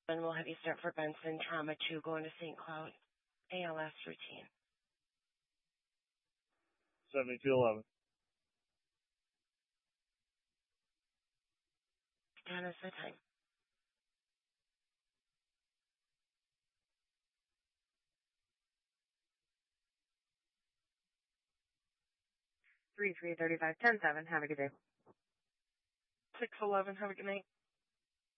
And we'll have you start for Benson Trauma 2 going to St. Cloud. ALS routine. 7211. And it's the time. 3335 10-7. Have a good day. 611. Have a good night.